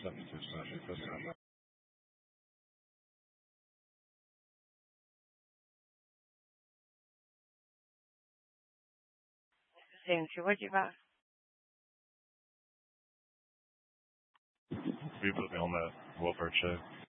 Senti, vou ativar. We put me on that welfare check.